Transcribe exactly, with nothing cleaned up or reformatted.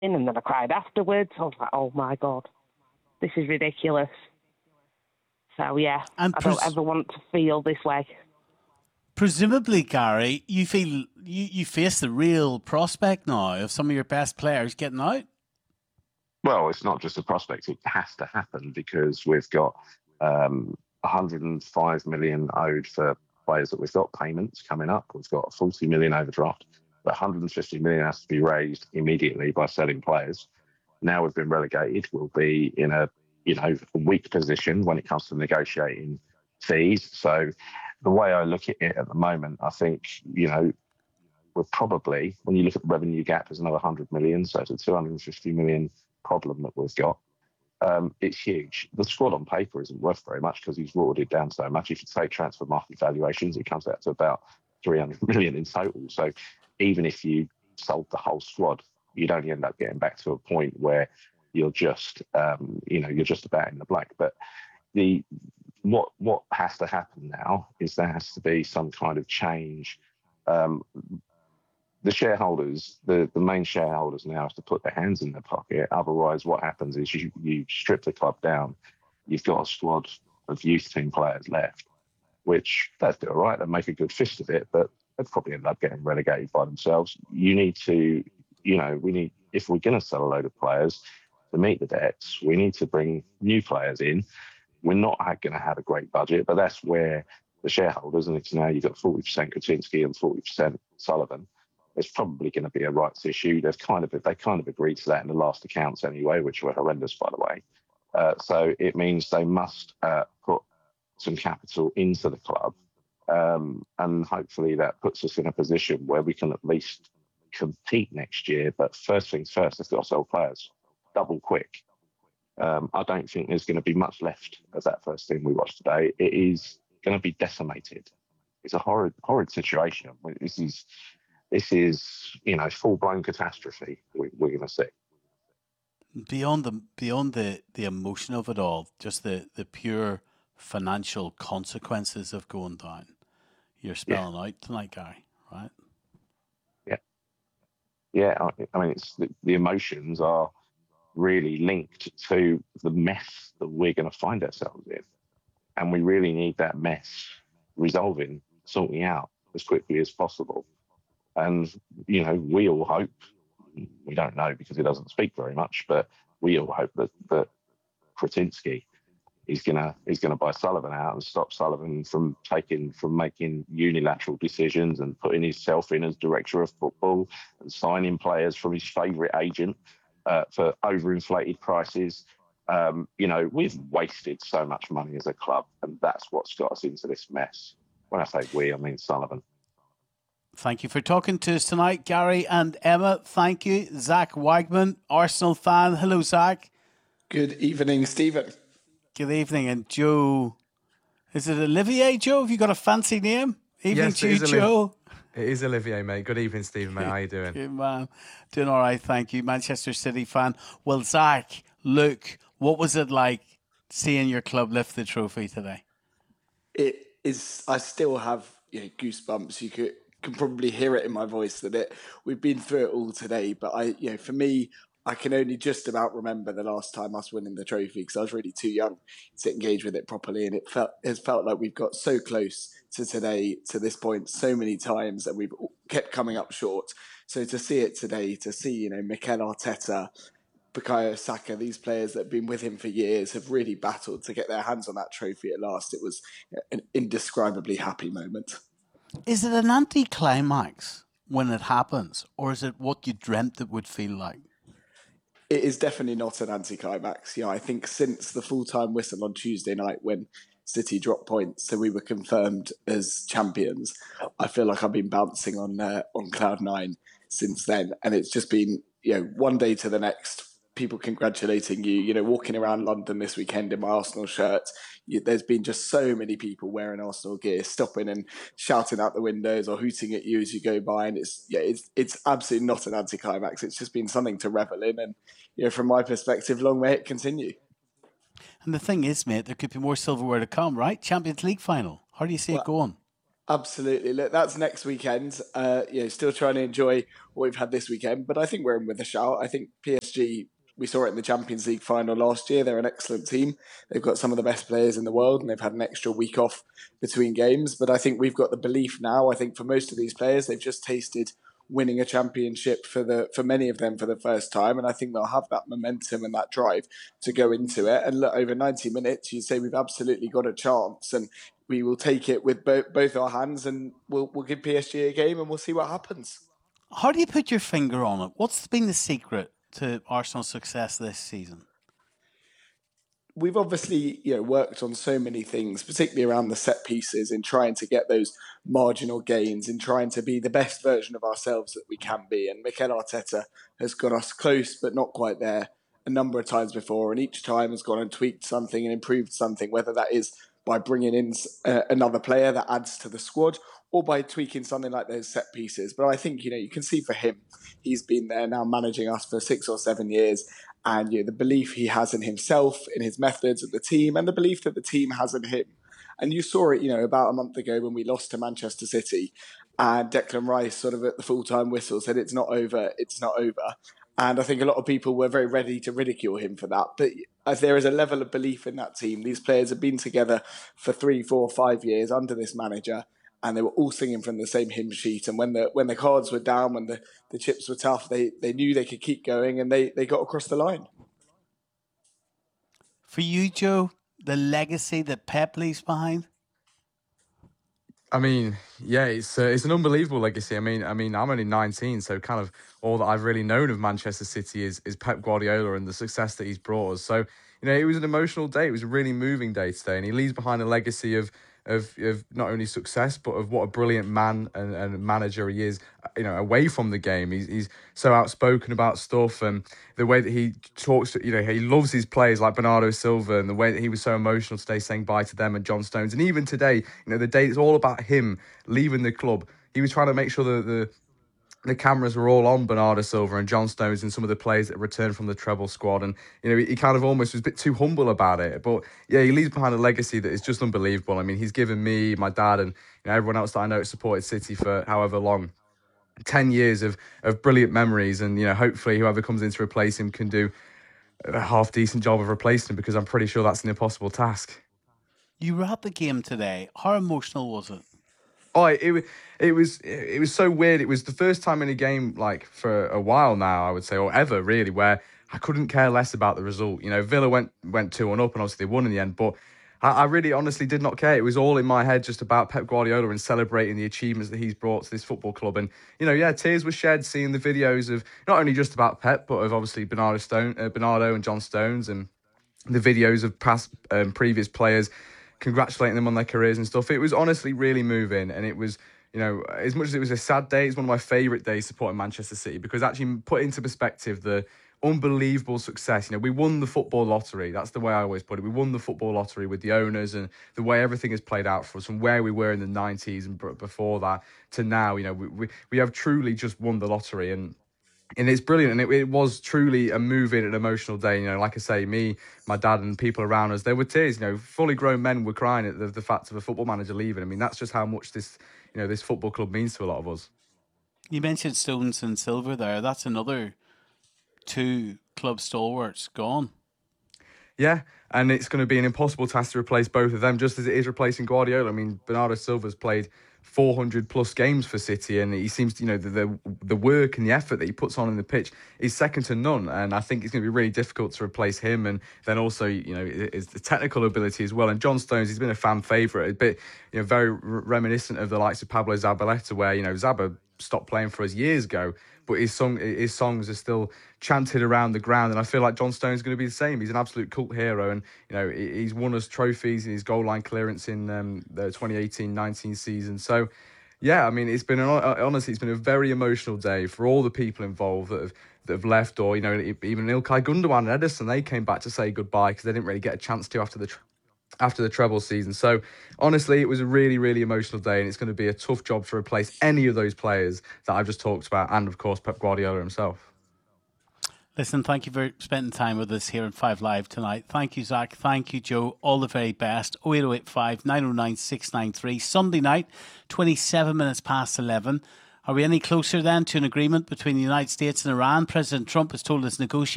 and then I cried afterwards. I was like, oh my God, this is ridiculous. So yeah, And I pres- don't ever want to feel this way. Presumably, Gary, you feel you, you face the real prospect now of some of your best players getting out. Well, it's not just a prospect; it has to happen because we've got um, one hundred five million owed for players that we've got payments coming up. We've got forty million overdraft, but one hundred fifty million has to be raised immediately by selling players. Now we've been relegated. We'll be in a you know a weak position when it comes to negotiating fees. So the way I look at it at the moment, I think you know we're probably, when you look at the revenue gap, there's another one hundred million, so it's a two hundred fifty million problem that we've got. Um, it's huge. The squad on paper isn't worth very much because he's watered it down so much. If you take transfer market valuations, it comes out to about three hundred million in total. So even if you sold the whole squad, you'd only end up getting back to a point where you're just, um, you know, you're just about in the black. But the what what has to happen now is there has to be some kind of change. Um, the shareholders, the, the main shareholders now have to put their hands in their pocket. Otherwise, what happens is you, you strip the club down. You've got a squad of youth team players left, which they'll do all right. They'll make a good fist of it, but they'll probably end up getting relegated by themselves. You need to, you know, we need, if we're going to sell a load of players to meet the debts, we need to bring new players in. We're not going to have a great budget, but that's where the shareholders, and it's now you've got forty percent Kaczynski and forty percent Sullivan. It's probably going to be a rights issue. They've kind of they kind of agreed to that in the last accounts anyway, which were horrendous, by the way. Uh, so it means they must uh, put some capital into the club, um, and hopefully that puts us in a position where we can at least compete next year. But first things first, they've got to sell players double quick. Um, I don't think there's going to be much left of that first team we watched today. It is going to be decimated. It's a horrid, horrid situation. This is. This is, you know, full-blown catastrophe we, we're going to see. Beyond the beyond the, the emotion of it all, just the, the pure financial consequences of going down, you're spelling yeah. out tonight, Gary, right? Yeah. Yeah, I, I mean, it's the, the emotions are really linked to the mess that we're going to find ourselves in. And we really need that mess resolving, sorting out as quickly as possible. And, you know, we all hope, we don't know because he doesn't speak very much, but we all hope that, that Kretinsky is gonna is gonna buy Sullivan out and stop Sullivan from taking from making unilateral decisions and putting himself in as director of football and signing players from his favourite agent uh, for overinflated prices. Um, you know, we've wasted so much money as a club, and that's what's got us into this mess. When I say we, I mean Sullivan. Thank you for talking to us tonight, Gary and Emma. Thank you. Zach Wagman, Arsenal fan. Hello, Zach. Good evening, Stephen. Good evening. And Joe, is it Olivier, Joe? Have you got a fancy name? Evening yes, to you, Oli- Joe. It is Olivier, mate. Good evening, Stephen, mate. How you doing? Good, man. Doing all right, thank you. Manchester City fan. Well, Zach, look, what was it like seeing your club lift the trophy today? It is, I still have you know, goosebumps. You could can probably hear it in my voice that it we've been through it all today. But I, you know, for me, I can only just about remember the last time us winning the trophy because I was really too young to engage with it properly, and it felt it felt like we've got so close to today, to this point, so many times, and we've kept coming up short. So to see it today, to see you know Mikel Arteta, Bukayo Saka, these players that have been with him for years have really battled to get their hands on that trophy at last. It was an indescribably happy moment. Is it an anticlimax when it happens, or is it what you dreamt it would feel like? It is definitely not an anticlimax. Yeah, I think since the full-time whistle on Tuesday night when City dropped points, so we were confirmed as champions, I feel like I've been bouncing on uh, on cloud nine since then, and it's just been you know one day to the next. People congratulating you, you know, walking around London this weekend in my Arsenal shirt. You, there's been just so many people wearing Arsenal gear, stopping and shouting out the windows or hooting at you as you go by. And it's yeah, it's it's absolutely not an anticlimax. It's just been something to revel in. And you know, from my perspective, long may it continue. And the thing is, mate, there could be more silverware to come, right? Champions League final. How do you see well, it going? Absolutely. Look, that's next weekend. Uh, you know, still trying to enjoy what we've had this weekend, but I think we're in with a shout. I think P S G, we saw it in the Champions League final last year. They're an excellent team. They've got some of the best players in the world, and they've had an extra week off between games. But I think we've got the belief now. I think for most of these players, they've just tasted winning a championship for the for many of them for the first time, and I think they'll have that momentum and that drive to go into it. And look, over ninety minutes, you say we've absolutely got a chance, and we will take it with bo- both our hands, and we'll we'll give P S G a game, and we'll see what happens. How do you put your finger on it? What's been the secret to Arsenal's success this season? We've obviously, you know, worked on so many things, particularly around the set pieces, in trying to get those marginal gains, in trying to be the best version of ourselves that we can be. And Mikel Arteta has got us close, but not quite there, a number of times before, and each time has gone and tweaked something and improved something, whether that is by bringing in uh, another player that adds to the squad, or by tweaking something like those set pieces. But I think, you know, you can see for him, he's been there now managing us for six or seven years. And you know, the belief he has in himself, in his methods, of the team, and the belief that the team has in him. And you saw it, you know, about a month ago when we lost to Manchester City, and Declan Rice sort of at the full-time whistle said it's not over, it's not over. And I think a lot of people were very ready to ridicule him for that. But as there is a level of belief in that team, these players have been together for three, four, five years under this manager, and they were all singing from the same hymn sheet. And when the when the cards were down, when the, the chips were tough, they, they knew they could keep going, and they, they got across the line. For you, Joe, the legacy that Pep leaves behind? I mean, yeah, it's uh, it's an unbelievable legacy. I mean, I mean, I'm only nineteen, so kind of all that I've really known of Manchester City is is Pep Guardiola and the success that he's brought us. So, you know, it was an emotional day. It was a really moving day today, and he leaves behind a legacy of of of not only success but of what a brilliant man and, and manager he is. You know, away from the game, he's he's so outspoken about stuff, and the way that he talks. You know, he loves his players like Bernardo Silva, and the way that he was so emotional today, saying bye to them and John Stones, and even today, you know, the day it's all about him leaving the club. He was trying to make sure that the the cameras were all on Bernardo Silva and John Stones and some of the players that returned from the treble squad. And, you know, he, he kind of almost was a bit too humble about it. But, yeah, he leaves behind a legacy that is just unbelievable. I mean, he's given me, my dad, and you know, everyone else that I know supported City for however long, ten years of, of brilliant memories. And, you know, hopefully whoever comes in to replace him can do a half-decent job of replacing him, because I'm pretty sure that's an impossible task. You were at the game today. How emotional was it? Oh, it, it was it was so weird. It was the first time in a game, like, for a while now, I would say, or ever really, where I couldn't care less about the result. You know, Villa went went two one up, and obviously they won in the end, but I, I really honestly did not care. It was all in my head just about Pep Guardiola and celebrating the achievements that he's brought to this football club. And, you know, yeah, tears were shed seeing the videos of not only just about Pep, but of obviously Bernardo Stone, uh, Bernardo and John Stones, and the videos of past um, previous players congratulating them on their careers and stuff. It was honestly really moving, and it was, you know, as much as it was a sad day, it's one of my favourite days supporting Manchester City, because actually put into perspective the unbelievable success. You know, we won the football lottery. That's the way I always put it. We won the football lottery with the owners and the way everything has played out for us, from where we were in the nineties and before that to now. You know, we we, we have truly just won the lottery, and And it's brilliant, and it, it was truly a moving and emotional day. You know, like I say, me, my dad, and people around us, there were tears. You know, fully grown men were crying at the, the fact of a football manager leaving. I mean, that's just how much this, you know, this football club means to a lot of us. You mentioned Stones and Silva there. That's another two club stalwarts gone. Yeah, and it's going to be an impossible task to replace both of them, just as it is replacing Guardiola. I mean, Bernardo Silva's played four hundred plus games for City, and he seems to, you know, the, the the work and the effort that he puts on in the pitch is second to none. And I think it's going to be really difficult to replace him. And then also, you know, is the technical ability as well. And John Stones, he's been a fan favourite, a bit, you know, very reminiscent of the likes of Pablo Zabaleta, where, you know, Zaba stopped playing for us years ago, but his song, his songs are still chanted around the ground. And I feel like John Stones is going to be the same. He's an absolute cult hero, and, you know, he's won us trophies in his goal line clearance in um, the twenty eighteen nineteen season. So, yeah, I mean, it's been an, honestly, it's been a very emotional day for all the people involved that have that have left, or, you know, even Ilkay Gundogan and Ederson, they came back to say goodbye because they didn't really get a chance to after the after the treble season. So, honestly, it was a really, really emotional day, and it's going to be a tough job to replace any of those players that I've just talked about, and, of course, Pep Guardiola himself. Listen, thank you for spending time with us here in Five Live tonight. Thank you, Zach. Thank you, Joe. All the very best. oh eight oh eight five, nine oh nine, six nine three. Sunday night, twenty-seven minutes past eleven. Are we any closer then to an agreement between the United States and Iran? President Trump has told us negotiations